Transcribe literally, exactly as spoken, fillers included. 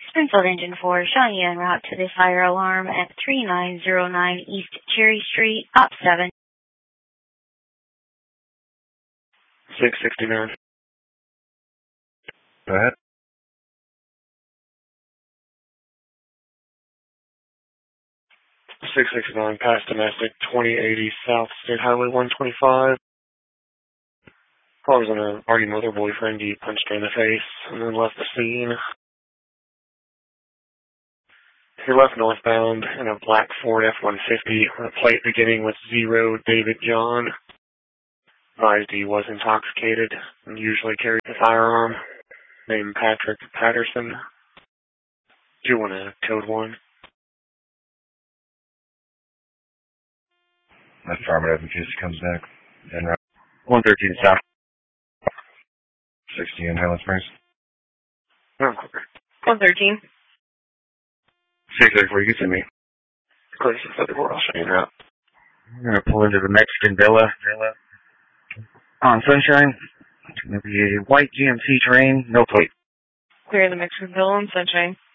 Springfield Engine four, showing you en route to the fire alarm at three nine zero nine East Cherry Street, op seven. six sixty-nine. Go ahead. six sixty-nine, past domestic, twenty eighty South State Highway one twenty-five. Car was in an argument with her boyfriend. He punched her in the face and then left the scene. He left northbound in a black Ford F one fifty on a plate beginning with zero David John. Advised he was intoxicated and usually carried a firearm. Named Patrick Patterson. Do you want a code one? Affirmative in case he comes back. En route. one thirteen South. sixty in Highland Springs. Oh, one thirteen. six thirty-four, you can send me. Clear six thirty-four, I'll show you now. I'm going to pull into the Mexican Villa. Villa. On Sunshine. It's going to be a white G M C Terrain, no plate. Clear the Mexican Villa on Sunshine.